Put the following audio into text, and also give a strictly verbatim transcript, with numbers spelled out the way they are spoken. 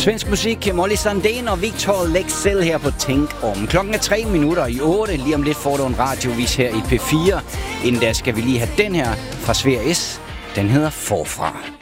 Svensk musik, Molly Sandén og Victor Leksell her på Tænk Om. Klokken er tre minutter i otte. Lige om lidt får du en radiovis her i P fire. Inden da skal vi lige have den her fra Sverige S. Den hedder Forfra.